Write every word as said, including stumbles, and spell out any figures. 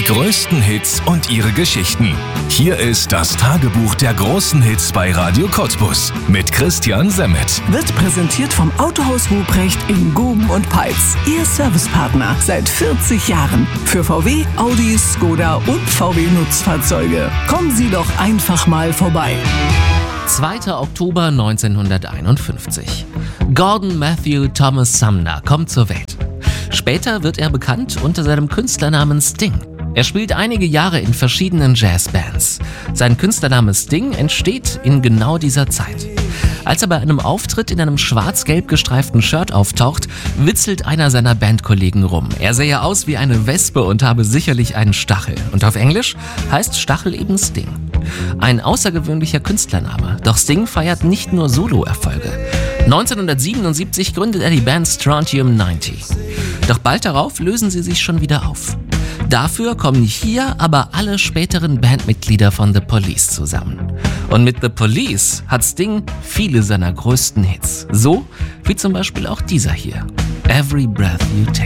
Die größten Hits und ihre Geschichten. Hier ist das Tagebuch der großen Hits bei Radio Cottbus mit Christian Semmet. Wird präsentiert vom Autohaus Ruprecht in Guben und Peitz. Ihr Servicepartner seit vierzig Jahren. Für V W, Audi, Skoda und V W-Nutzfahrzeuge. Kommen Sie doch einfach mal vorbei. zweiter Oktober neunzehnhunderteinundfünfzig. Gordon Matthew Thomas Sumner kommt zur Welt. Später wird er bekannt unter seinem Künstlernamen Sting. Er spielt einige Jahre in verschiedenen Jazzbands. Sein Künstlername Sting entsteht in genau dieser Zeit. Als er bei einem Auftritt in einem schwarz-gelb gestreiften Shirt auftaucht, witzelt einer seiner Bandkollegen rum. Er sähe aus wie eine Wespe und habe sicherlich einen Stachel. Und auf Englisch heißt Stachel eben Sting. Ein außergewöhnlicher Künstlername. Doch Sting feiert nicht nur Solo-Erfolge. neunzehnhundertsiebenundsiebzig gründet er die Band Strontium neunzig. Doch bald darauf lösen sie sich schon wieder auf. Dafür kommen hier aber alle späteren Bandmitglieder von The Police zusammen. Und mit The Police hat Sting viele seiner größten Hits. So wie zum Beispiel auch dieser hier. Every Breath You Take.